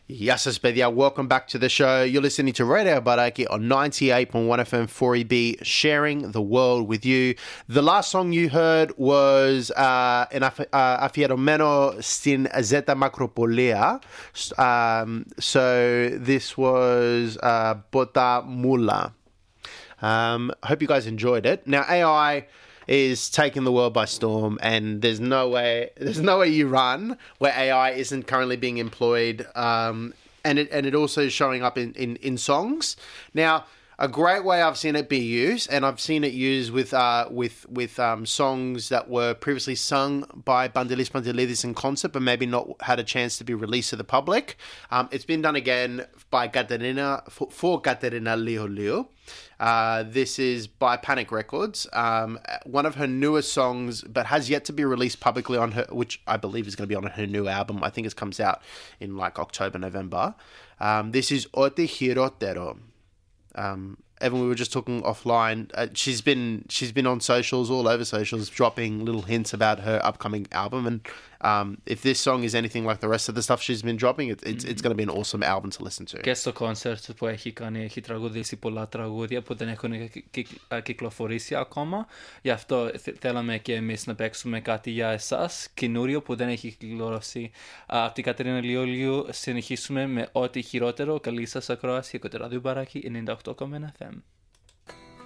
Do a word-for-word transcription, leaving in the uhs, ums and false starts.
Yes, παιδιά, welcome back to the show. You're listening to Radio Baraki on ninety-eight point one F M four E B, sharing the world with you. The last song you heard was uh, an aff- uh, αφιερωμένο στην Zeta Macropolia. Um, so this was uh, Bota Mula. Um, I hope you guys enjoyed it. Now, A I is taking the world by storm, and there's no way there's no way you run where A I isn't currently being employed, um, and it and it also is showing up in, in, in songs. Now, a great way I've seen it be used, and I've seen it used with uh, with with um, songs that were previously sung by Bandelis Bandelidis in concert, but maybe not had a chance to be released to the public. Um, it's been done again by Katerina for, for Katerina Leo Leo. Uh, this is by Panic Records, um, one of her newest songs, but has yet to be released publicly on her, which I believe is going to be on her new album. I think it comes out in like October, November. Um, this is Oti Hirotero. Um, Evan, we were just talking offline. Uh, she's been she's been on socials, all over socials, dropping little hints about her upcoming album. And um, if this song is anything like the rest of the stuff she's been dropping, it, it's it's going to be an awesome album to listen to. Και στο concert που έχει κάνει, έχει τραγουδήσει πολλά τραγούδια που δεν έχουν κυκλοφορήσει ακόμα. Γι' αυτό θέλαμε και εμείς να παίξουμε κάτι για εσάς, καινούριο που δεν έχει κυκλοφορήσει. Από την Κατερίνα Λιόλιου συνεχίσουμε με ό,τι χειρότερο. Καλή σας ακρόαση από το Radio Baraki ενενήντα οκτώ κόμμα ένα F M.